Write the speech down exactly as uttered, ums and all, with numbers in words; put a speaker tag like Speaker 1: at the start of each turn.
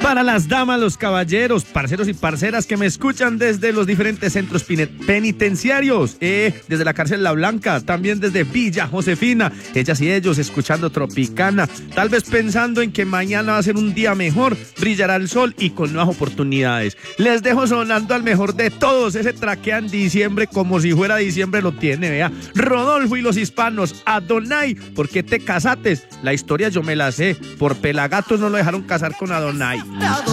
Speaker 1: Para las damas, los caballeros, parceros y parceras que me escuchan desde los diferentes centros penitenciarios, eh, desde la cárcel La Blanca, también desde Villa Josefina, ellas y ellos escuchando Tropicana, tal vez pensando en que mañana va a ser un día mejor, brillará el sol y con nuevas oportunidades. Les dejo sonando al mejor de todos, ese traquean diciembre como si fuera diciembre lo tiene, vea. Rodolfo y los hispanos, Adonai, ¿por qué te casates? La historia yo me la sé, por pelagatos no lo dejaron casar con Adonai.